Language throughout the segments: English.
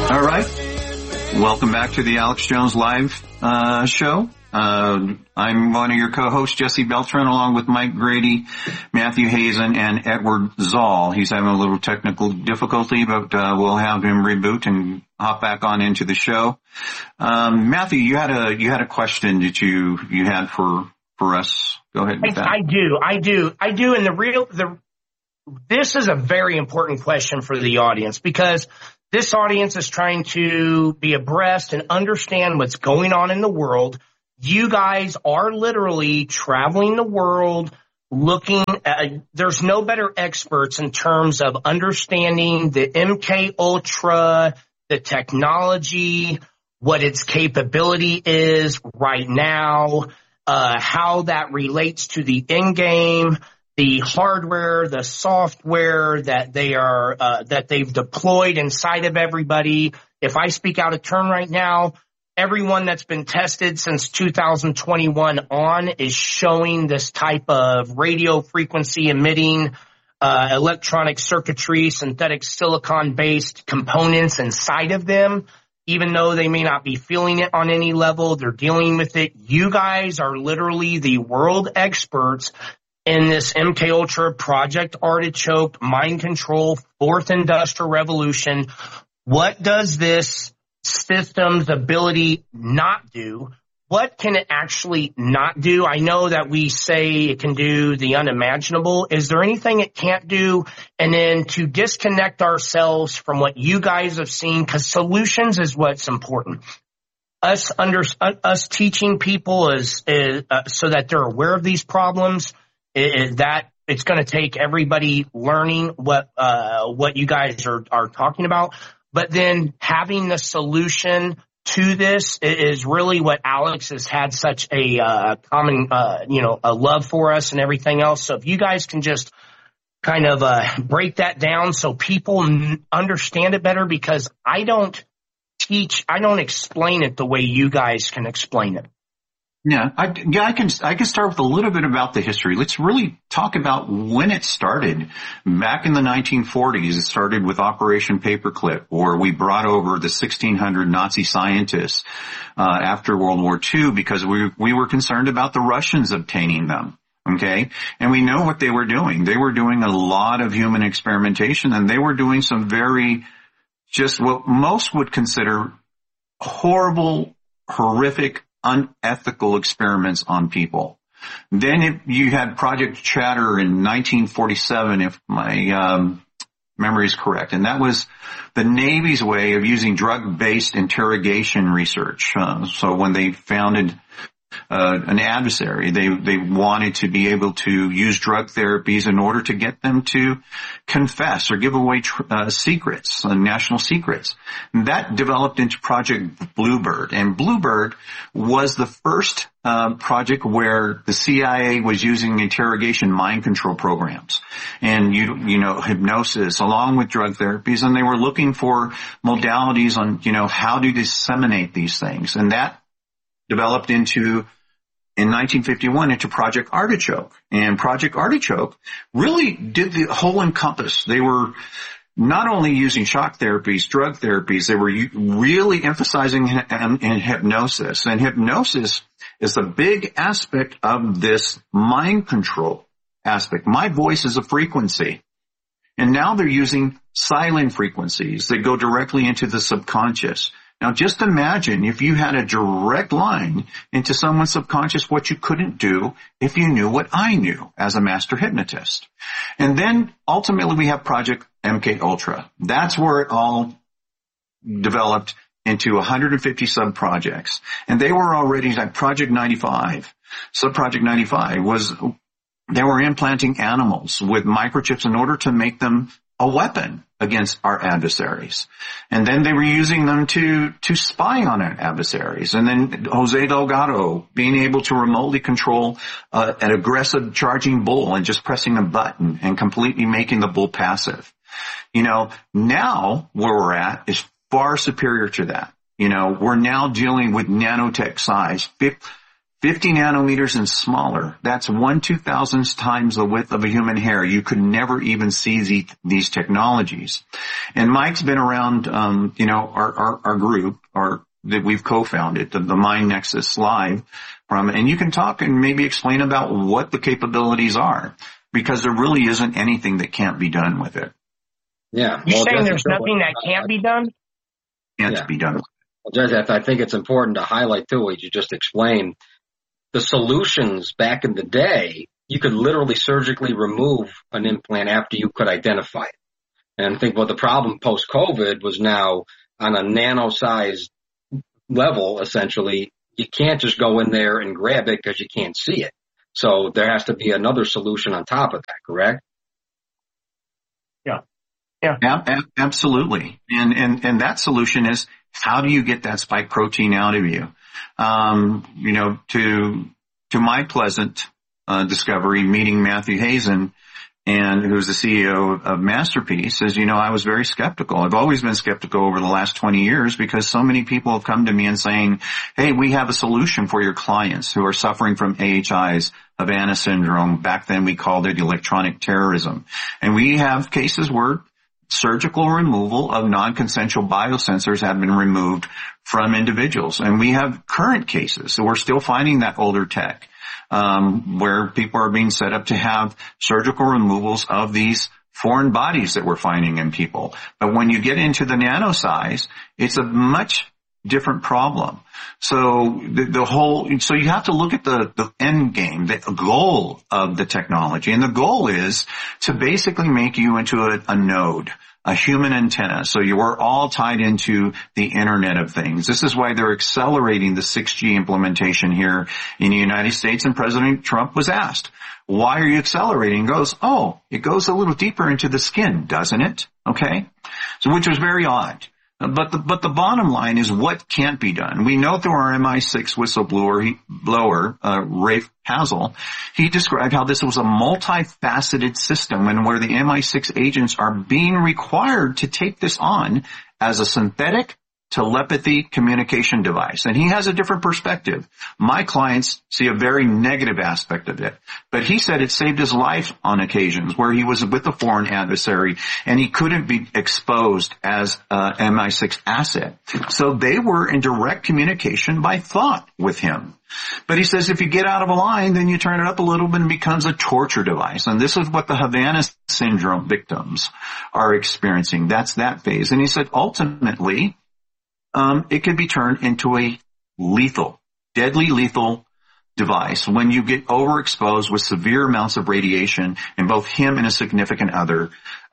All right. Welcome back to the Alex Jones Live show. I'm one of your co-hosts, Jesse Beltran, along with Mike Grady, Matthew Hazen, and Edward Zoll. He's having a little technical difficulty, but we'll have him reboot and hop back on into the show. Matthew, you had a question that you had for us. Go ahead with that. I do. And this is a very important question for the audience, because this audience is trying to be abreast and understand what's going on in the world. You guys are literally traveling the world looking at, there's no better experts in terms of understanding the MK Ultra, the technology, what its capability is right now, how that relates to the end game, the hardware, the software that they've deployed inside of everybody. If I speak out of turn right now, everyone that's been tested since 2021 on is showing this type of radio frequency emitting electronic circuitry, synthetic silicon-based components inside of them. Even though they may not be feeling it on any level, they're dealing with it. You guys are literally the world experts in this MK Ultra, Project Artichoke, mind control, fourth industrial revolution. What does this system's ability not do? What can it actually not do? I know that we say it can do the unimaginable. Is there anything it can't do? And then to disconnect ourselves from what you guys have seen, because solutions is what's important. Us teaching people is so that they're aware of these problems. That it's going to take everybody learning what you guys are talking about, but then having the solution to this is really what Alex has had such a common, a love for us and everything else. So if you guys can just kind of break that down so people understand it better, because I don't explain it the way you guys can explain it. Yeah, I can start with a little bit about the history. Let's really talk about when it started. Back in the 1940s, it started with Operation Paperclip, where we brought over the 1,600 Nazi scientists after World War II because we were concerned about the Russians obtaining them. Okay, and we know what they were doing. They were doing a lot of human experimentation, and they were doing some very, just what most would consider horrible, horrific, unethical experiments on people. Then you had Project Chatter in 1947, if my memory is correct, and that was the Navy's way of using drug-based interrogation research. So when they founded an adversary, they wanted to be able to use drug therapies in order to get them to confess or give away secrets, national secrets. And that developed into Project Bluebird. And Bluebird was the first project where the CIA was using interrogation mind control programs and hypnosis along with drug therapies, and they were looking for modalities on how to disseminate these things. And that developed in 1951 into Project Artichoke. And Project Artichoke really did the whole encompass. They were not only using shock therapies, drug therapies, they were really emphasizing in hypnosis. And hypnosis is a big aspect of this mind control aspect. My voice is a frequency. And now they're using silent frequencies that go directly into the subconscious. Now, just imagine if you had a direct line into someone's subconscious, what you couldn't do if you knew what I knew as a master hypnotist. And then ultimately we have Project MK Ultra. That's where it all developed into 150 sub-projects. And they were already like Project 95. Sub-Project 95 was, they were implanting animals with microchips in order to make them a weapon against our adversaries. And then they were using them to spy on our adversaries. And then Jose Delgado being able to remotely control an aggressive charging bull and just pressing a button and completely making the bull passive. Now where we're at is far superior to that. We're now dealing with nanotech size, 50 nanometers and smaller. That's 1/2000th times the width of a human hair. You could never even see these technologies. And Mike's been around, our group, that we've co-founded, the Mind Nexus Live and you can talk and maybe explain about what the capabilities are, because there really isn't anything that can't be done with it. Yeah. You're saying there's nothing that can't be done? Can't be done. Well, Judge, I think it's important to highlight too what you just explained. The solutions back in the day, you could literally surgically remove an implant after you could identify it. And I think what the problem post-COVID was now on a nano-sized level, essentially, you can't just go in there and grab it because you can't see it. So there has to be another solution on top of that, correct? Yeah. Absolutely. And that solution is, how do you get that spike protein out of you? To my pleasant discovery, meeting Matthew Hazen, and who's the CEO of Masterpiece, is, I was very skeptical. I've always been skeptical over the last 20 years because so many people have come to me and saying, hey, we have a solution for your clients who are suffering from AHIs, Havana syndrome. Back then we called it electronic terrorism. And we have cases where surgical removal of non-consensual biosensors have been removed from individuals. And we have current cases, so we're still finding that older tech, where people are being set up to have surgical removals of these foreign bodies that we're finding in people. But when you get into the nano size, it's a much different problem. So so you have to look at the end game, the goal of the technology. And the goal is to basically make you into a node, a human antenna. So you are all tied into the Internet of Things. This is why they're accelerating the 6G implementation here in the United States. And President Trump was asked, why are you accelerating? He goes, it goes a little deeper into the skin, doesn't it? Okay. So which was very odd. But the bottom line is what can't be done. We know through our MI6 whistleblower, Rafe Hazel, he described how this was a multifaceted system, and where the MI6 agents are being required to take this on as a synthetic telepathy communication device. And he has a different perspective. My clients see a very negative aspect of it. But he said it saved his life on occasions where he was with a foreign adversary and he couldn't be exposed as a MI6 asset. So they were in direct communication by thought with him. But he says if you get out of a line, then you turn it up a little bit and it becomes a torture device. And this is what the Havana syndrome victims are experiencing. That's that phase. And he said ultimately, it can be turned into a deadly lethal device when you get overexposed with severe amounts of radiation. And both him and a significant other,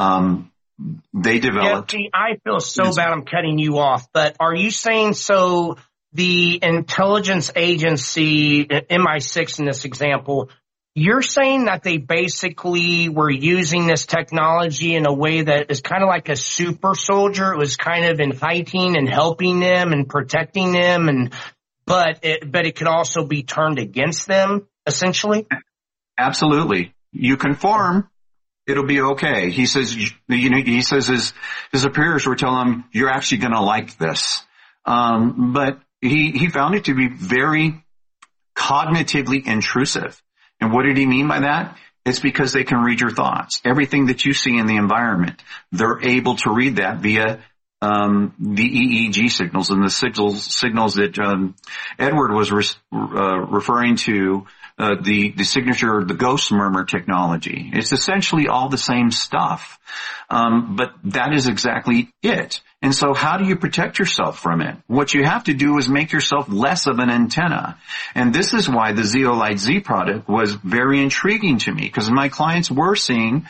they developed. Yeah, I feel so bad I'm cutting you off, but are you saying so the intelligence agency, MI6 in this example, you're saying that they basically were using this technology in a way that is kind of like a super soldier. It was kind of inviting and helping them and protecting them, but it could also be turned against them, essentially? Absolutely. You conform, it'll be okay. He says, he says his superiors were telling him, you're actually going to like this. But he found it to be very cognitively intrusive. And what did he mean by that? It's because they can read your thoughts. Everything that you see in the environment, they're able to read that via the EEG signals and the signals that Edward was referring to, the signature, the ghost murmur technology. It's essentially all the same stuff, but that is exactly it. And so how do you protect yourself from it? What you have to do is make yourself less of an antenna. And this is why the Zeolite Z product was very intriguing to me, because my clients are seeing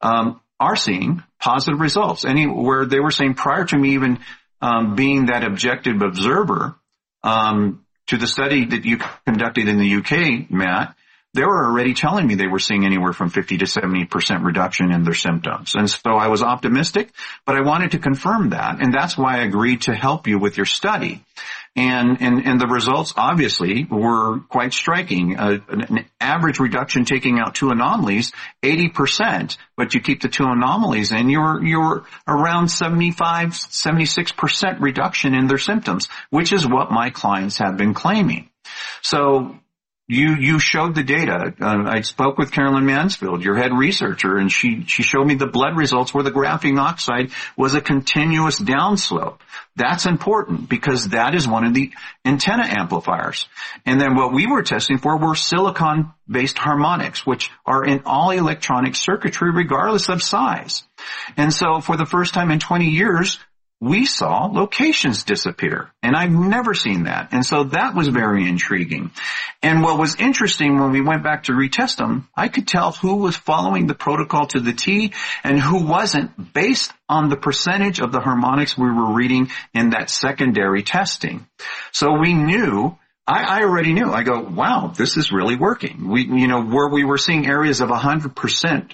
positive results. Where they were saying prior to me even being that objective observer to the study that you conducted in the UK, Matt, they were already telling me they were seeing anywhere from 50 to 70% reduction in their symptoms. And so I was optimistic, but I wanted to confirm that. And that's why I agreed to help you with your study. And the results obviously were quite striking. An average reduction taking out two anomalies, 80%, but you keep the two anomalies and you're around 75, 76% reduction in their symptoms, which is what my clients have been claiming. So You showed the data. I spoke with Carolyn Mansfield, your head researcher, and she showed me the blood results where the graphene oxide was a continuous downslope. That's important because that is one of the antenna amplifiers. And then what we were testing for were silicon-based harmonics, which are in all electronic circuitry regardless of size. And so for the first time in 20 years, we saw locations disappear, and I've never seen that. And so that was very intriguing. And what was interesting when we went back to retest them, I could tell who was following the protocol to the T and who wasn't based on the percentage of the harmonics we were reading in that secondary testing. So we knew, I already knew. I go, wow, this is really working. Where we were seeing areas of 100%